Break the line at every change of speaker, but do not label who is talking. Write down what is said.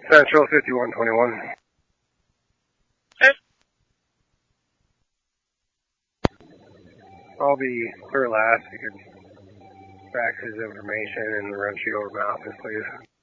Central 5121.
Okay.
I'll be clear last. You can fax his information and run sheet over my office, please.